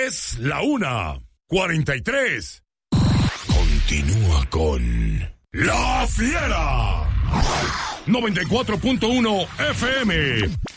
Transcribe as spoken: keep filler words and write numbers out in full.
Es la una cuarenta y tres. Continúa con La Fiera. noventa y cuatro punto uno F M.